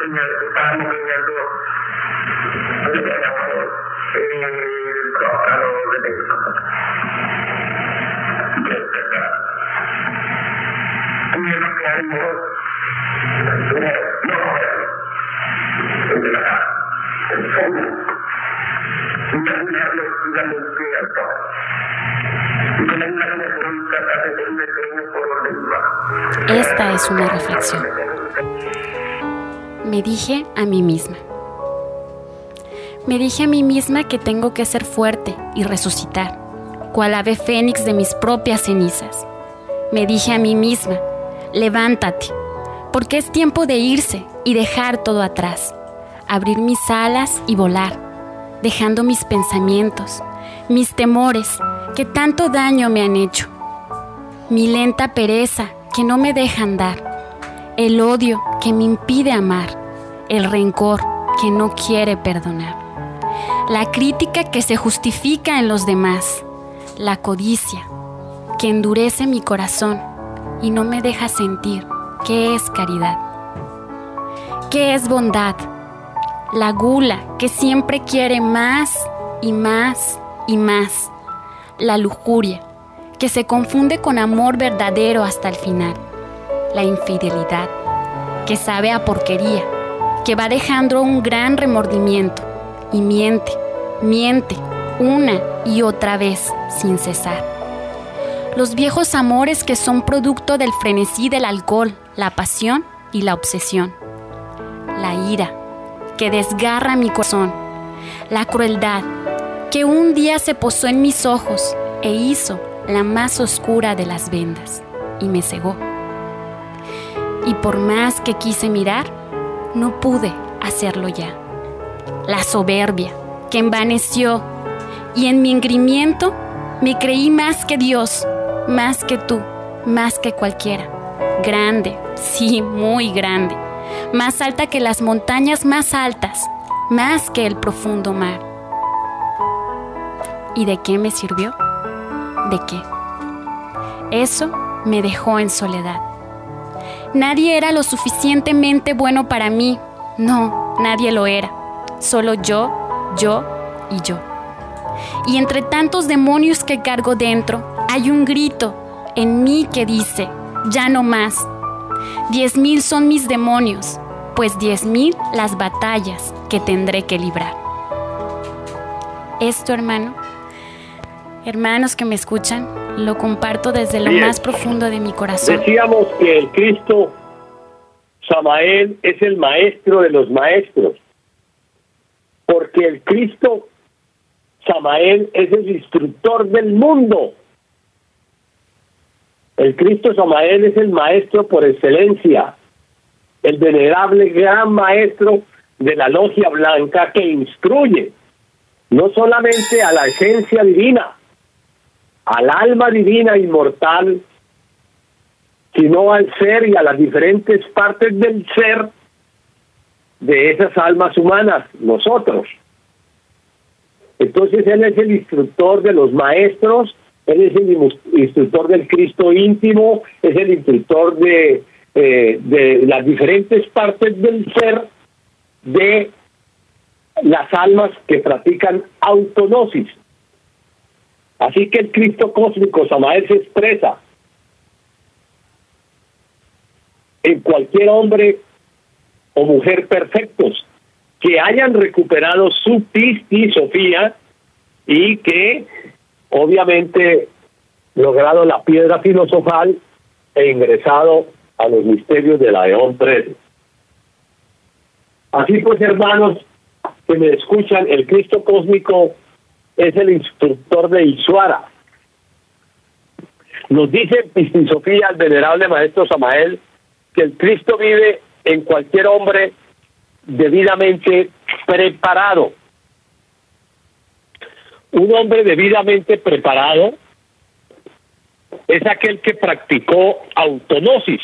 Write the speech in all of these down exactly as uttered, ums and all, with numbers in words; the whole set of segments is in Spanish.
estábamos viviendo el próximo de México. Tuvieron que algo, no, el fondo, una una despierta, y con una voluntad de tener por orden. Esta es una reflexión. Me dije a mí misma. Me dije a mí misma que tengo que ser fuerte y resucitar, cual ave fénix de mis propias cenizas. Me dije a mí misma, levántate, porque es tiempo de irse y dejar todo atrás, abrir mis alas y volar, dejando mis pensamientos, mis temores que tanto daño me han hecho, mi lenta pereza que no me deja andar, el odio que me impide amar, el rencor que no quiere perdonar, la crítica que se justifica en los demás, la codicia que endurece mi corazón y no me deja sentir qué es caridad, qué es bondad, la gula que siempre quiere más y más y más, la lujuria que se confunde con amor verdadero hasta el final, la infidelidad que sabe a porquería, que va dejando un gran remordimiento y miente, miente una y otra vez sin cesar. Los viejos amores que son producto del frenesí del alcohol, la pasión y la obsesión. La ira que desgarra mi corazón, la crueldad que un día se posó en mis ojos e hizo la más oscura de las vendas y me cegó. Y por más que quise mirar, no pude hacerlo ya. La soberbia que envaneció y en mi engreimiento me creí más que Dios, más que tú, más que cualquiera. Grande, sí, muy grande, más alta que las montañas más altas, más que el profundo mar. ¿Y de qué me sirvió? ¿De qué? Eso me dejó en soledad. Nadie era lo suficientemente bueno para mí. No, nadie lo era. Solo yo, yo y yo. Y entre tantos demonios que cargo dentro, hay un grito en mí que dice, ya no más. Diez mil son mis demonios, pues diez mil las batallas que tendré que librar. Esto, hermano, hermanos que me escuchan, lo comparto desde lo Bien. más profundo de mi corazón. Decíamos que el Cristo Samael es el maestro de los maestros, porque el Cristo Samael es el instructor del mundo. El Cristo Samael es el maestro por excelencia, el venerable gran maestro de la logia blanca que instruye no solamente a la esencia divina, al alma divina inmortal, sino al ser y a las diferentes partes del ser de esas almas humanas, nosotros. Entonces él es el instructor de los maestros, él es el instructor del Cristo íntimo, es el instructor de, eh, de las diferentes partes del ser de las almas que practican autognosis. Así que el Cristo cósmico Samael se expresa en cualquier hombre o mujer perfectos que hayan recuperado su pistisofía y que obviamente logrado la piedra filosofal e ingresado a los misterios de la Eón trece. Así pues, hermanos que me escuchan, el Cristo cósmico es el instructor de Isuara. Nos dice en Pistisofía el venerable maestro Samael que el Cristo vive en cualquier hombre debidamente preparado. Un hombre debidamente preparado es aquel que practicó autognosis.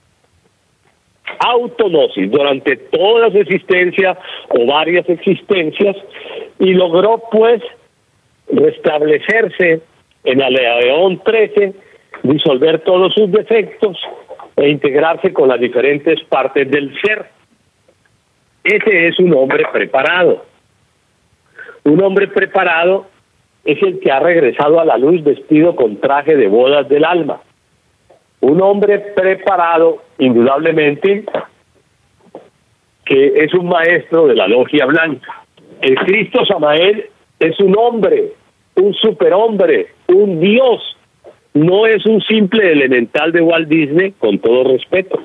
Autognosis durante toda su existencia o varias existencias y logró pues restablecerse en la Eón trece, disolver todos sus defectos e integrarse con las diferentes partes del ser. ese es un hombre preparado. Un hombre preparado es el que ha regresado a la luz vestido con traje de bodas del alma. Un hombre preparado, indudablemente, que es un maestro de la logia blanca. El Cristo Samael es un hombre, un superhombre, un dios. No es un simple elemental de Walt Disney, con todo respeto.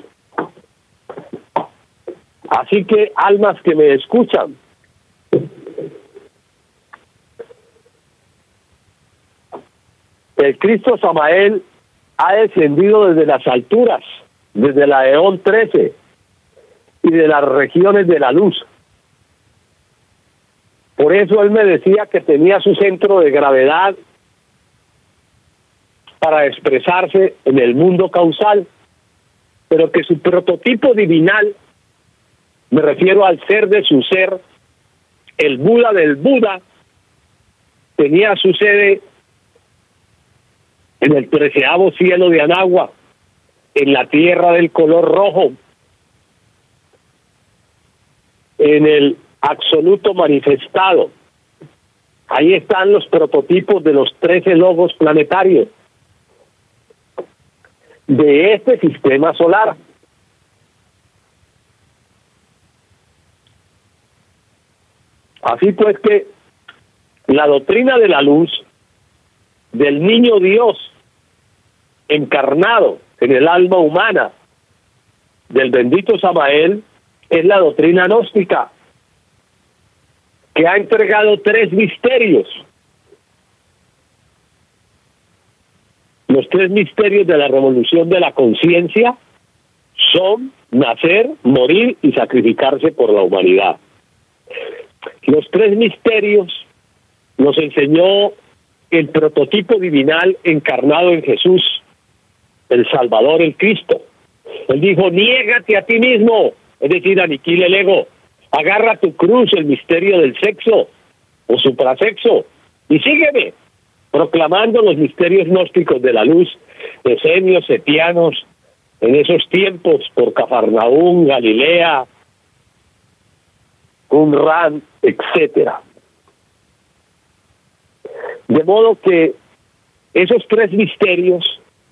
Así que, almas que me escuchan, el Cristo Samael ha descendido desde las alturas, desde la Eón trece y de las regiones de la luz. Por eso él me decía que tenía su centro de gravedad para expresarse en el mundo causal, pero que su prototipo divinal, me refiero al ser de su ser, el Buda del Buda, tenía su sede en el treceavo cielo de Anagua, en la tierra del color rojo, en el absoluto manifestado. Ahí están los prototipos de los trece logos planetarios de este sistema solar. Así pues que la doctrina de la luz del niño Dios encarnado en el alma humana del bendito Samael es la doctrina gnóstica, que ha entregado tres misterios. Los tres misterios de la revolución de la conciencia son nacer, morir y sacrificarse por la humanidad. Los tres misterios nos enseñó el prototipo divinal encarnado en Jesús, el Salvador, el Cristo. Él dijo: niégate a ti mismo, es decir, aniquila el ego, agarra tu cruz, el misterio del sexo o suprasexo, y sígueme, proclamando los misterios gnósticos de la luz, esenios, setianos, en esos tiempos por Cafarnaúm, Galilea, Qumran, etcétera. De modo que esos tres misterios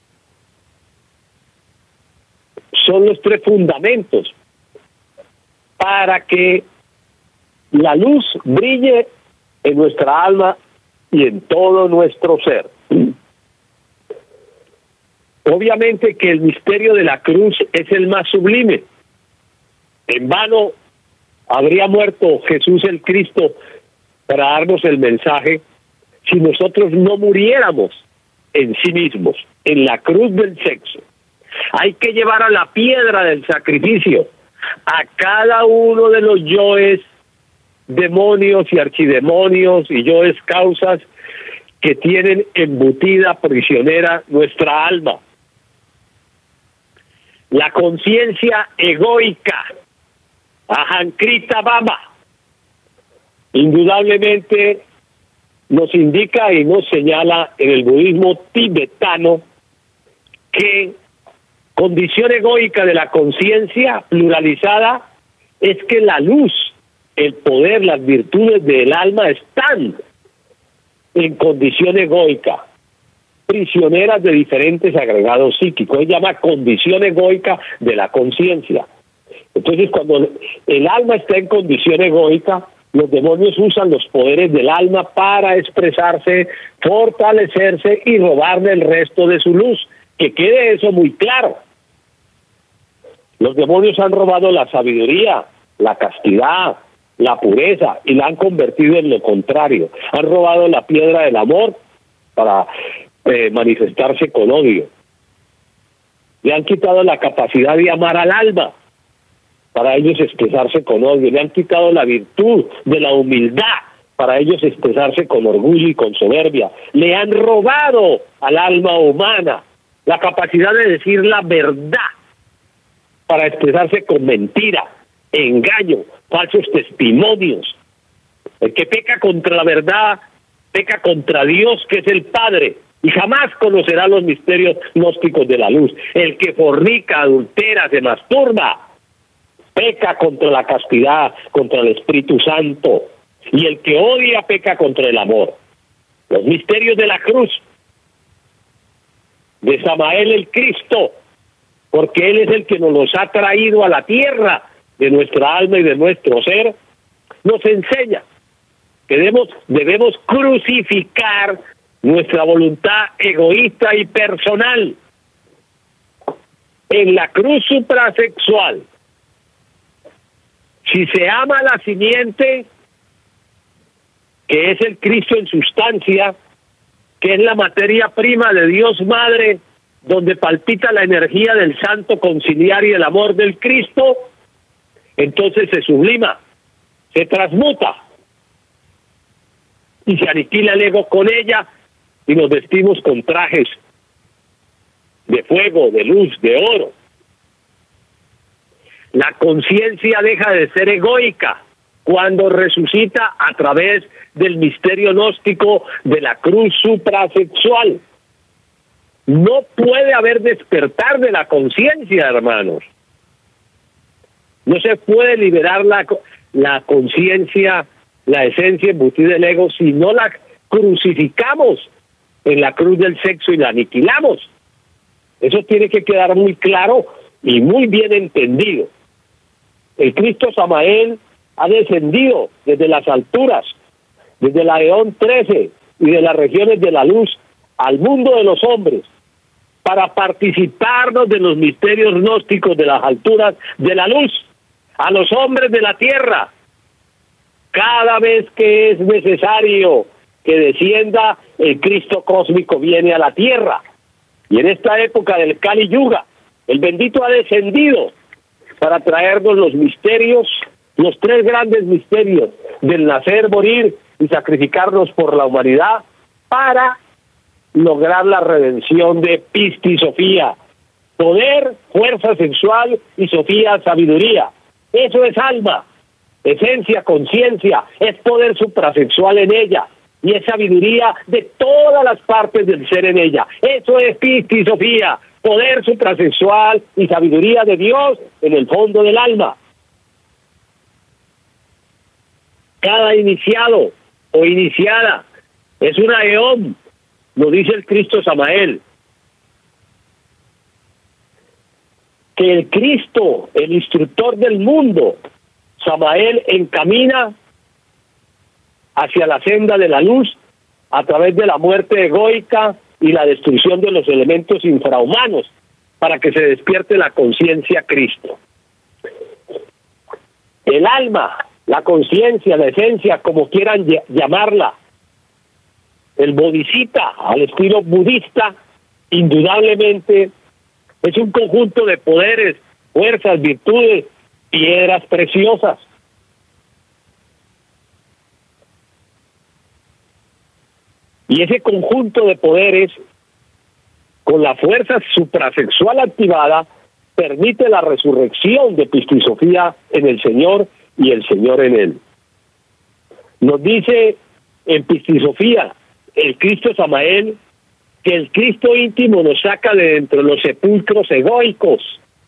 son los tres fundamentos para que la luz brille en nuestra alma y en todo nuestro ser. Obviamente que el misterio de la cruz es el más sublime. En vano habría muerto Jesús el Cristo para darnos el mensaje si nosotros no muriéramos en sí mismos, en la cruz del sexo. Hay que llevar a la piedra del sacrificio a cada uno de los yoes, demonios y archidemonios y yoes causas que tienen embutida prisionera nuestra alma. La conciencia egoica, Ahankrita Baba, indudablemente nos indica y nos señala en el budismo tibetano que condición egoica de la conciencia pluralizada es que la luz, el poder, las virtudes del alma están en condición egoica, prisioneras de diferentes agregados psíquicos. Se llama condición egoica de la conciencia. Entonces, cuando el alma está en condición egoica, los demonios usan los poderes del alma para expresarse, fortalecerse y robarle el resto de su luz. Que quede eso muy claro. Los demonios han robado la sabiduría, la castidad, la pureza y la han convertido en lo contrario. Han robado la piedra del amor para eh, manifestarse con odio. Le han quitado la capacidad de amar al alma para ellos expresarse con odio. Le han quitado la virtud de la humildad para ellos expresarse con orgullo y con soberbia. Le han robado al alma humana la capacidad de decir la verdad para expresarse con mentira, engaño, falsos testimonios. El que peca contra la verdad, peca contra Dios, que es el Padre, y jamás conocerá los misterios gnósticos de la luz. El que fornica, adultera, se masturba, peca contra la castidad, contra el Espíritu Santo, y el que odia peca contra el amor. Los misterios de la cruz, de Samael el Cristo, porque Él es el que nos los ha traído a la tierra de nuestra alma y de nuestro ser, nos enseña que debemos, debemos crucificar nuestra voluntad egoísta y personal en la cruz suprasexual. Si se ama la simiente, que es el Cristo en sustancia, que es la materia prima de Dios Madre, donde palpita la energía del santo conciliar y el amor del Cristo, entonces se sublima, se transmuta y se aniquila el ego con ella, y nos vestimos con trajes de fuego, de luz, de oro. La conciencia deja de ser egoica cuando resucita a través del misterio gnóstico de la cruz suprasexual. No puede haber despertar de la conciencia, hermanos. No se puede liberar la, la conciencia, la esencia embutida del ego, si no la crucificamos en la cruz del sexo y la aniquilamos. Eso tiene que quedar muy claro y muy bien entendido. El Cristo Samael ha descendido desde las alturas, desde la Eón trece y de las regiones de la luz al mundo de los hombres, para participarnos de los misterios gnósticos de las alturas de la luz, a los hombres de la tierra, cada vez que es necesario que descienda, el Cristo cósmico viene a la tierra. Y en esta época del Kali Yuga, el bendito ha descendido para traernos los misterios, los tres grandes misterios del nacer, morir y sacrificarnos por la humanidad, para lograr la redención de Pisti Sofía, poder, fuerza sexual, y Sofía, sabiduría. Eso es alma, esencia, conciencia, es poder suprasexual en ella, y es sabiduría de todas las partes del ser en ella. Eso es Pisti Sofía, poder suprasexual y sabiduría de Dios en el fondo del alma. Cada iniciado o iniciada es una eón, lo dice el Cristo Samael. Que el Cristo, el instructor del mundo, Samael, encamina hacia la senda de la luz a través de la muerte egoica y la destrucción de los elementos infrahumanos, para que se despierte la conciencia Cristo. El alma, la conciencia, la esencia, como quieran llamarla, el bodhisattva al estilo budista, indudablemente es un conjunto de poderes, fuerzas, virtudes, piedras preciosas. Y ese conjunto de poderes, con la fuerza suprasexual activada, permite la resurrección de Pisti Sofía en el Señor y el Señor en él. Nos dice en Pisti Sofía el Cristo Samael que el Cristo íntimo nos saca de dentro los sepulcros egoicos,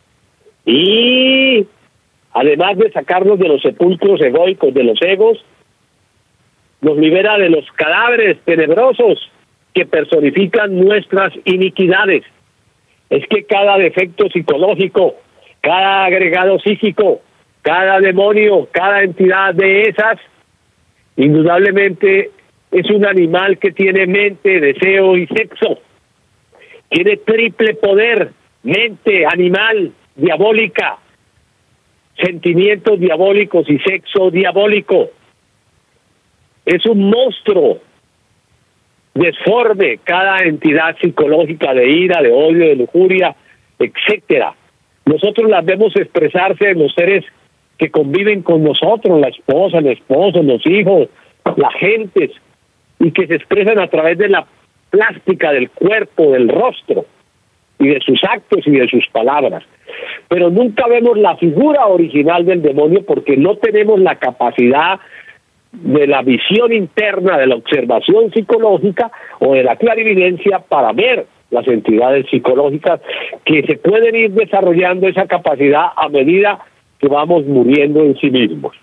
y además de sacarnos de los sepulcros egoicos, de los egos, nos libera de los cadáveres tenebrosos que personifican nuestras iniquidades. Es que cada defecto psicológico, cada agregado psíquico, cada demonio, cada entidad de esas, indudablemente es un animal que tiene mente, deseo y sexo. Tiene triple poder: mente, animal, diabólica, sentimientos diabólicos y sexo diabólico. Es un monstruo desforme, cada entidad psicológica de ira, de odio, de lujuria, etcétera. Nosotros las vemos expresarse en los seres que conviven con nosotros, la esposa, el esposo, los hijos, las gentes, y que se expresan a través de la plástica del cuerpo, del rostro, y de sus actos y de sus palabras. Pero nunca vemos la figura original del demonio, porque no tenemos la capacidad de la visión interna, de la observación psicológica o de la clarividencia para ver las entidades psicológicas, que se pueden ir desarrollando esa capacidad a medida que vamos muriendo en sí mismos.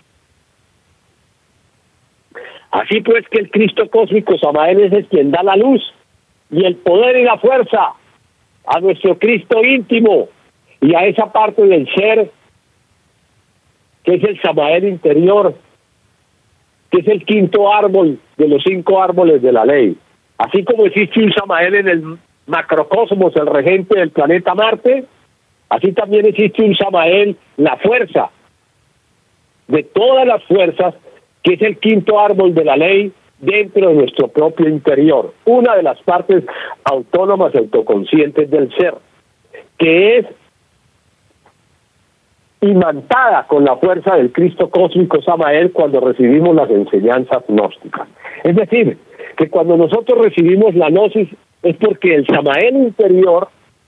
Así pues que el Cristo cósmico Samael es el quien da la luz y el poder y la fuerza a nuestro Cristo íntimo y a esa parte del ser que es el Samael interior, que es el quinto árbol de los cinco árboles de la ley. Así como existe un Samael en el macrocosmos, el regente del planeta Marte, así también existe un Samael, la fuerza de todas las fuerzas, que es el quinto árbol de la ley dentro de nuestro propio interior, una de las partes autónomas autoconscientes del ser, que es imantada con la fuerza del Cristo cósmico Samael cuando recibimos las enseñanzas gnósticas. Es decir, que cuando nosotros recibimos la gnosis es porque el Samael interior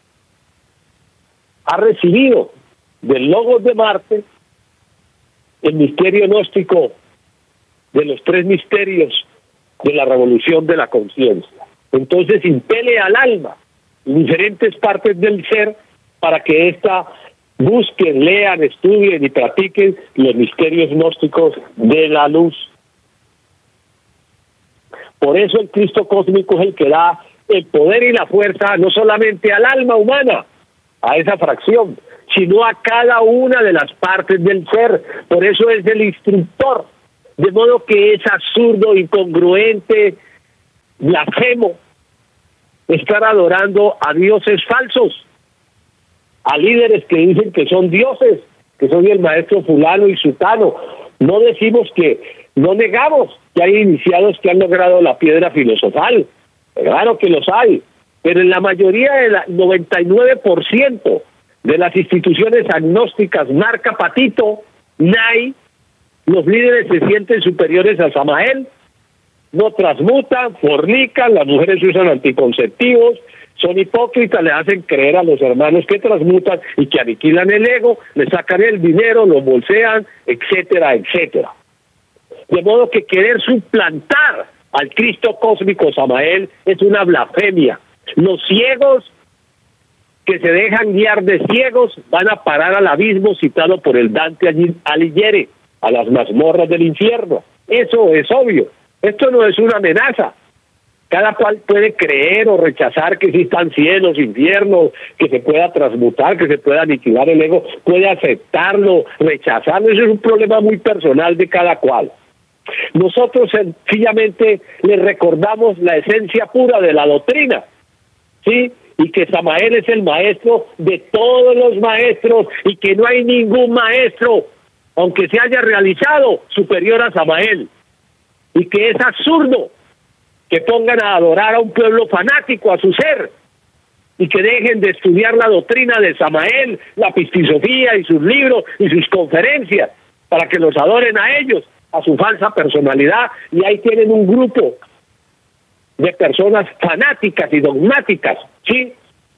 ha recibido del Logos de Marte el misterio gnóstico de los tres misterios de la revolución de la conciencia. Entonces impele al alma en diferentes partes del ser para que ésta busquen, lean, estudien y practiquen los misterios gnósticos de la luz. Por eso el Cristo cósmico es el que da el poder y la fuerza no solamente al alma humana, a esa fracción, sino a cada una de las partes del ser. Por eso es el instructor. De modo que es absurdo, incongruente, blasfemo estar adorando a dioses falsos, a líderes que dicen que son dioses, que soy el maestro fulano y sutano. No decimos que, no negamos que hay iniciados que han logrado la piedra filosofal, claro que los hay, pero en la mayoría del noventa y nueve por ciento de las instituciones agnósticas marca patito, N A I, los líderes se sienten superiores a Samael, no transmutan, fornican, las mujeres usan anticonceptivos, son hipócritas, le hacen creer a los hermanos que transmutan y que aniquilan el ego, le sacan el dinero, lo bolsean, etcétera, etcétera. De modo que querer suplantar al Cristo cósmico Samael es una blasfemia. Los ciegos que se dejan guiar de ciegos van a parar al abismo citado por el Dante Alighieri, a las mazmorras del infierno. Eso es obvio. Esto no es una amenaza. Cada cual puede creer o rechazar que existan cielos, infiernos, que se pueda transmutar, que se pueda aniquilar el ego, puede aceptarlo, rechazarlo. Eso es un problema muy personal de cada cual. Nosotros sencillamente le recordamos la esencia pura de la doctrina, ¿sí? Y que Samael es el maestro de todos los maestros y que no hay ningún maestro, aunque se haya realizado, superior a Samael, y que es absurdo que pongan a adorar a un pueblo fanático a su ser y que dejen de estudiar la doctrina de Samael, la pistisofía y sus libros y sus conferencias para que los adoren a ellos, a su falsa personalidad, y ahí tienen un grupo de personas fanáticas y dogmáticas, ¿sí?,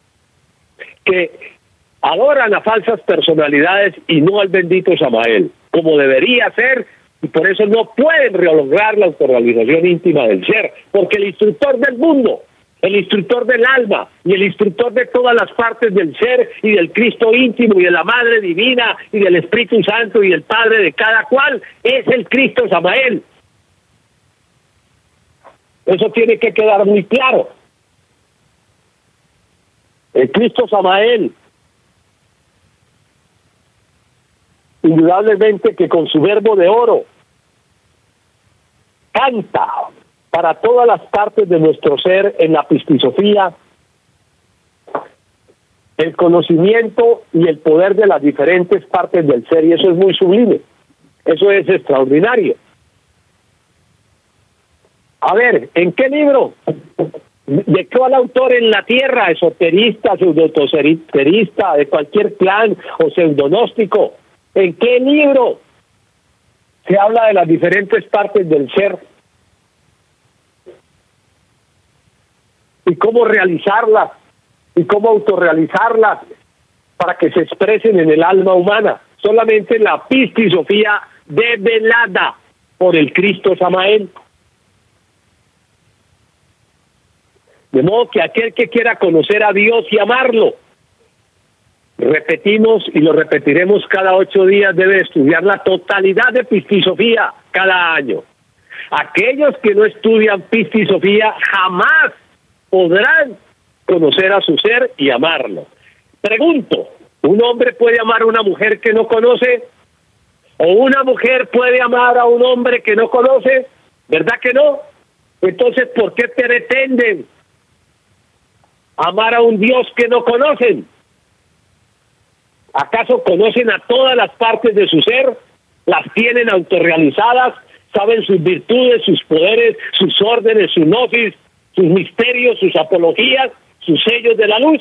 que adoran a falsas personalidades y no al bendito Samael, como debería ser, y por eso no pueden lograr la autorrealización íntima del ser, porque el instructor del mundo, el instructor del alma y el instructor de todas las partes del ser y del Cristo íntimo y de la Madre Divina y del Espíritu Santo y el Padre de cada cual es el Cristo Samael. Eso tiene que quedar muy claro. El Cristo Samael, indudablemente que con su verbo de oro canta para todas las partes de nuestro ser en la pistisofía el conocimiento y el poder de las diferentes partes del ser, y eso es muy sublime, eso es extraordinario. A ver, ¿en qué libro? ¿De cuál autor en la tierra, esoterista, pseudoesoterista, de cualquier plan o pseudonóstico? ¿En qué libro se habla de las diferentes partes del ser y cómo realizarlas y cómo autorrealizarlas para que se expresen en el alma humana? Solamente la pistisofía develada por el Cristo Samael. De modo que aquel que quiera conocer a Dios y amarlo repetimos y lo repetiremos cada ocho días, debe estudiar la totalidad de Pistisofía cada año. Aquellos que no estudian Pistisofía jamás podrán conocer a su ser y amarlo. Pregunto, ¿un hombre puede amar a una mujer que no conoce? ¿O una mujer puede amar a un hombre que no conoce? ¿Verdad que no? Entonces, ¿por qué pretenden amar a un Dios que no conocen? ¿Acaso conocen a todas las partes de su ser? ¿Las tienen autorrealizadas? ¿Saben sus virtudes, sus poderes, sus órdenes, sus gnosis, sus misterios, sus apologías, sus sellos de la luz?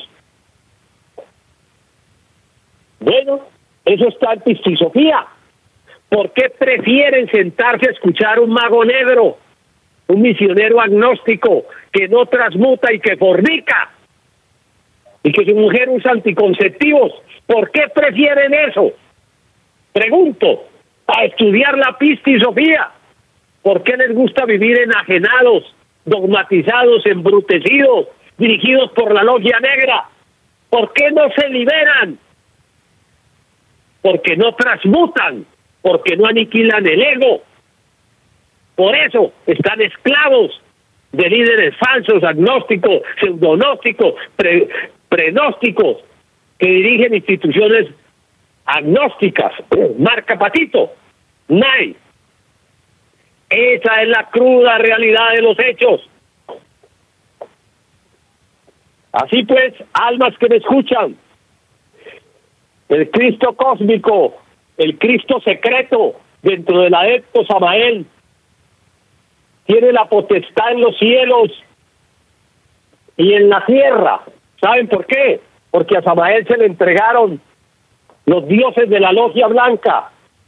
Bueno, eso está en Pistisofía. ¿Por qué prefieren sentarse a escuchar un mago negro, un misionero agnóstico que no transmuta y que fornica, y que su mujer usa anticonceptivos? ¿Por qué prefieren eso? Pregunto, a estudiar la Pistisofía. ¿Por qué les gusta vivir enajenados, dogmatizados, embrutecidos, dirigidos por la logia negra? ¿Por qué no se liberan? Porque no transmutan, porque no aniquilan el ego. Por eso están esclavos de líderes falsos, agnósticos, pseudonósticos, pre, prenósticos, que dirigen instituciones agnósticas. Marca Patito, N A I. Esa es la cruda realidad de los hechos. Así pues, almas que me escuchan, el Cristo cósmico, el Cristo secreto dentro del adepto Samael, tiene la potestad en los cielos y en la tierra. ¿Saben por qué? Porque a Samael se le entregaron los dioses de la logia blanca.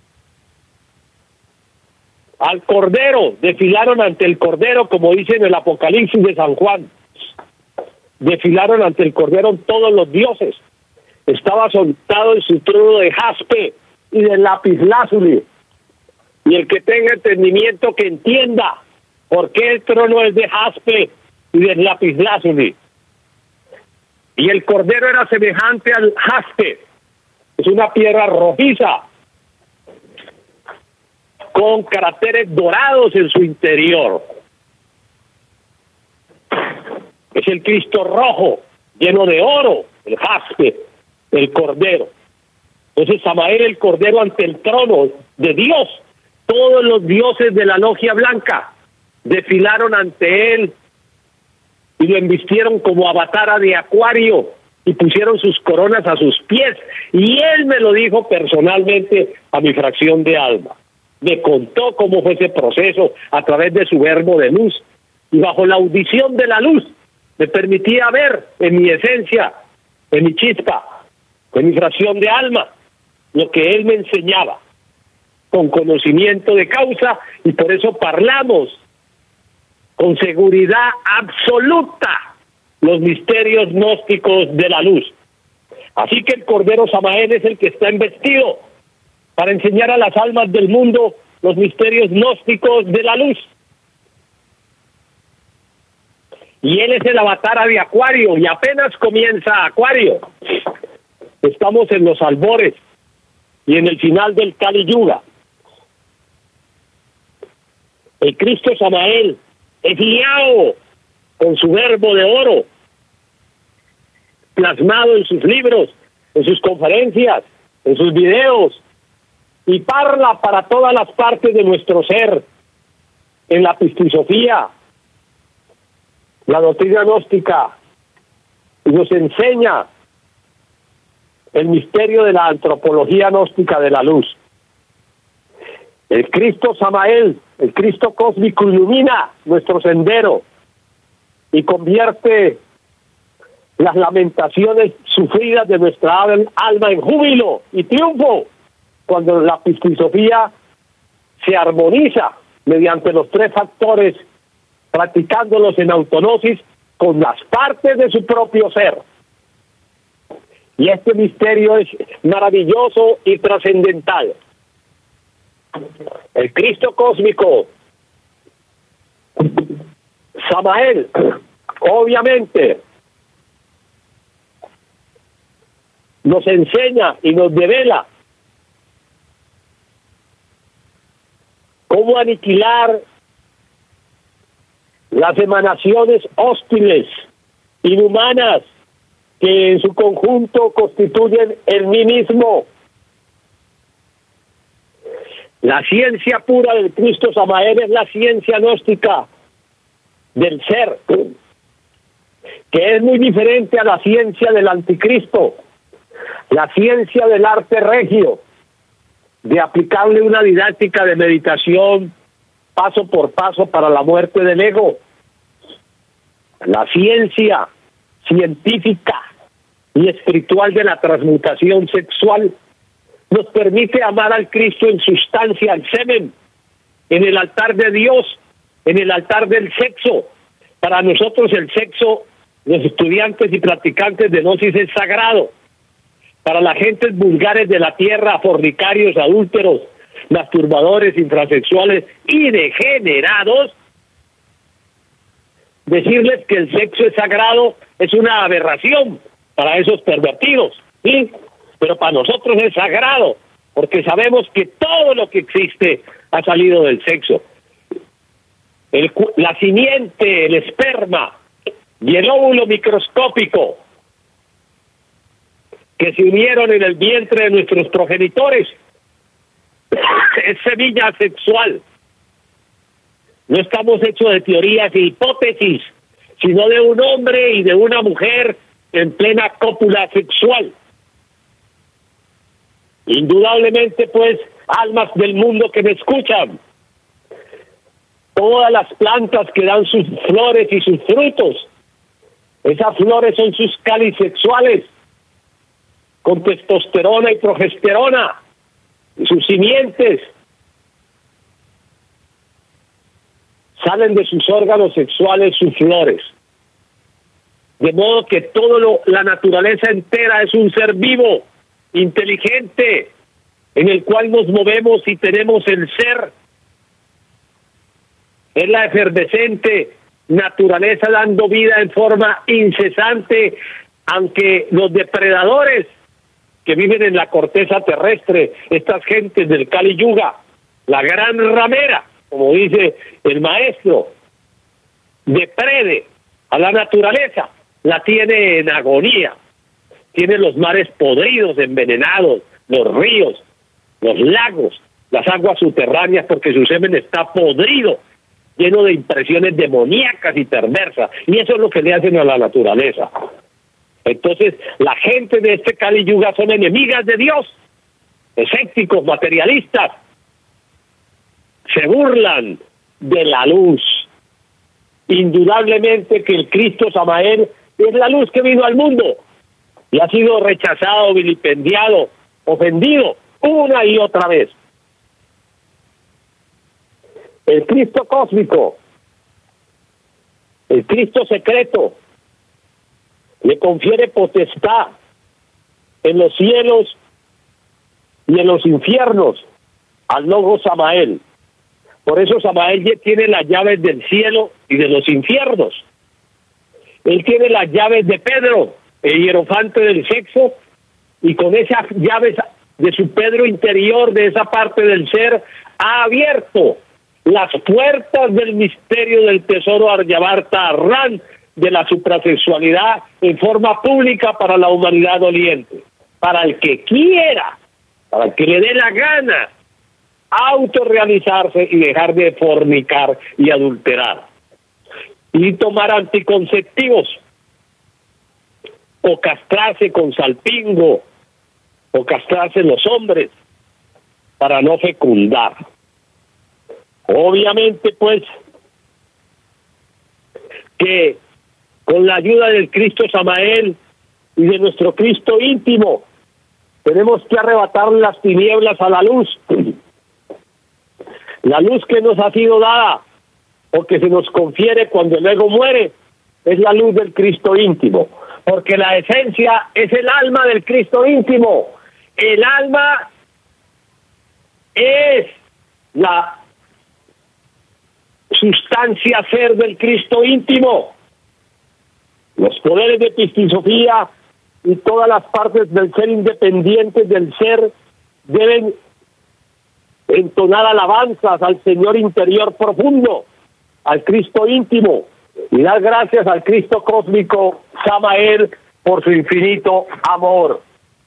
Al Cordero, desfilaron ante el Cordero, como dice en el Apocalipsis de San Juan. Desfilaron ante el Cordero todos los dioses. Estaba soltado en su trono de jaspe y de lapislázuli. Y el que tenga entendimiento que entienda por qué el trono es de jaspe y de lapislázuli. Y el Cordero era semejante al jaspe. Es una piedra rojiza con caracteres dorados en su interior. Es el Cristo rojo, lleno de oro, el jaspe, el Cordero. Entonces Samael, el Cordero, ante el trono de Dios. Todos los dioses de la logia blanca desfilaron ante él y lo embistieron como avatara de Acuario y pusieron sus coronas a sus pies. Y él me lo dijo personalmente a mi fracción de alma. Me contó cómo fue ese proceso a través de su verbo de luz. Y bajo la audición de la luz me permitía ver en mi esencia, en mi chispa, en mi fracción de alma, lo que él me enseñaba, con conocimiento de causa, y por eso parlamos con seguridad absoluta los misterios gnósticos de la luz. Así que el Cordero Samael es el que está embestido para enseñar a las almas del mundo los misterios gnósticos de la luz. Y él es el avatara de Acuario, y apenas comienza Acuario. Estamos en los albores y en el final del Kali Yuga. El Cristo Samael es guiado con su verbo de oro, plasmado en sus libros, en sus conferencias, en sus videos, y parla para todas las partes de nuestro ser, en la Pistisofía, la doctrina gnóstica, y nos enseña el misterio de la antropología gnóstica de la luz. El Cristo Samael, el Cristo cósmico, ilumina nuestro sendero y convierte las lamentaciones sufridas de nuestra alma en júbilo y triunfo, cuando la Pistisofía se armoniza mediante los tres factores, practicándolos en autonosis con las partes de su propio ser. Y este misterio es maravilloso y trascendental. El Cristo cósmico, Samael, obviamente, nos enseña y nos devela cómo aniquilar las emanaciones hostiles, inhumanas, que en su conjunto constituyen el mí mismo. La ciencia pura del Cristo Samael es la ciencia gnóstica del ser, que es muy diferente a la ciencia del anticristo, la ciencia del arte regio, de aplicarle una didáctica de meditación paso por paso para la muerte del ego. La ciencia científica y espiritual de la transmutación sexual nos permite amar al Cristo en sustancia, al semen, en el altar de Dios, en el altar del sexo. Para nosotros el sexo, los estudiantes y practicantes de gnosis, es sagrado. Para las gentes vulgares de la tierra, fornicarios, adúlteros, masturbadores, infrasexuales y degenerados, decirles que el sexo es sagrado es una aberración para esos pervertidos, ¿sí? Pero para nosotros es sagrado, porque sabemos que todo lo que existe ha salido del sexo. El, la simiente, el esperma y el óvulo microscópico que se unieron en el vientre de nuestros progenitores es semilla sexual. No estamos hechos de teorías e hipótesis, sino de un hombre y de una mujer en plena cópula sexual. Indudablemente, pues, almas del mundo que me escuchan, todas las plantas que dan sus flores y sus frutos, esas flores son sus cáliz sexuales, con testosterona y progesterona, y sus simientes salen de sus órganos sexuales sus flores. De modo que todo lo, la naturaleza entera es un ser vivo, inteligente, en el cual nos movemos y tenemos el ser. Es la efervescente naturaleza dando vida en forma incesante, aunque los depredadores que viven en la corteza terrestre, estas gentes del Kali Yuga, la gran ramera, como dice el maestro, deprede a la naturaleza, la tiene en agonía, tiene los mares podridos, envenenados, los ríos, los lagos, las aguas subterráneas, porque su semen está podrido, lleno de impresiones demoníacas y perversas, y eso es lo que le hacen a la naturaleza. Entonces, la gente de este Kali Yuga son enemigas de Dios, escépticos, materialistas, se burlan de la luz. Indudablemente que el Cristo Samael es la luz que vino al mundo y ha sido rechazado, vilipendiado, ofendido una y otra vez. El Cristo cósmico, el Cristo secreto, le confiere potestad en los cielos y en los infiernos al Logos Samael. Por eso Samael tiene las llaves del cielo y de los infiernos. Él tiene las llaves de Pedro, el hierofante del sexo, y con esas llaves de su Pedro interior, de esa parte del ser, ha abierto las puertas del misterio del tesoro Aryavarta Arran, de la suprasexualidad en forma pública para la humanidad doliente, para el que quiera, para el que le dé la gana, autorrealizarse y dejar de fornicar y adulterar, y tomar anticonceptivos, o castrarse con salpingo, o castrarse los hombres, para no fecundar. Obviamente, pues, que con la ayuda del Cristo Samael y de nuestro Cristo íntimo, tenemos que arrebatar las tinieblas a la luz. La luz que nos ha sido dada, o que se nos confiere cuando el ego muere, es la luz del Cristo íntimo, porque la esencia es el alma del Cristo íntimo. El alma es la sustancia ser del Cristo íntimo. Los poderes de epistisofía y todas las partes del ser independientes del ser deben entonar alabanzas al Señor interior profundo, al Cristo íntimo, y dar gracias al Cristo cósmico Samael por su infinito amor.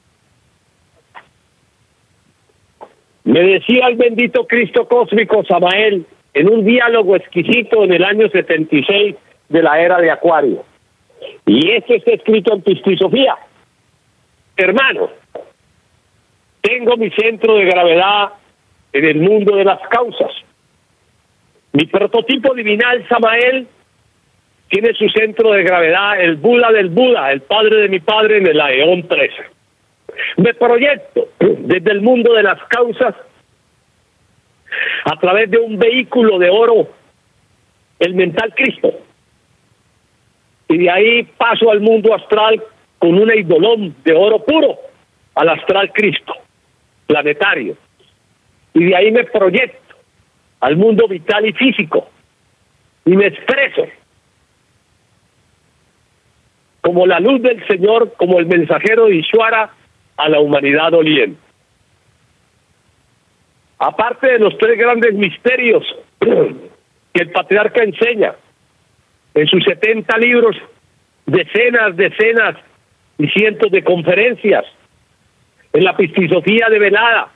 Me decía el bendito Cristo cósmico Samael en un diálogo exquisito en el año setenta y seis de la era de Acuario, y esto está escrito en Pistisofía: hermano, tengo mi centro de gravedad en el mundo de las causas. Mi prototipo divinal Samael tiene su centro de gravedad, el Buda del Buda, el padre de mi padre, en el Aeón trece. Me proyecto desde el mundo de las causas a través de un vehículo de oro, el mental Cristo, y de ahí paso al mundo astral con un eidolón de oro puro, al astral Cristo planetario, y de ahí me proyecto al mundo vital y físico y me expreso como la luz del Señor, como el mensajero de Ishvara a la humanidad doliente. Aparte de los tres grandes misterios que el patriarca enseña en sus setenta libros, decenas, decenas y cientos de conferencias, en la Pistisofía develada,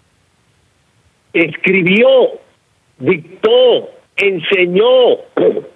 escribió, dictó, enseñó